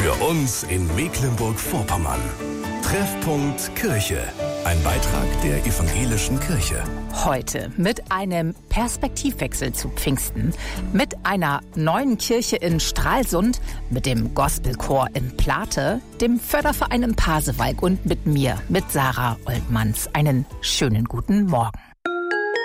Für uns in Mecklenburg-Vorpommern. Treffpunkt Kirche. Ein Beitrag der Evangelischen Kirche. Heute mit einem Perspektivwechsel zu Pfingsten, mit einer neuen Kirche in Stralsund, mit dem Gospelchor in Plate, dem Förderverein in Pasewalk und mit mir, mit Sarah Oltmanns. Einen schönen guten Morgen.